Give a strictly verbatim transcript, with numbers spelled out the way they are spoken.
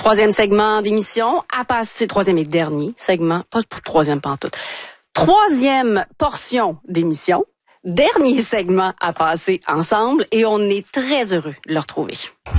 Troisième segment d'émission à passer, troisième et dernier segment, pas pour troisième pantoute. Troisième portion d'émission, dernier segment à passer ensemble et on est très heureux de le retrouver.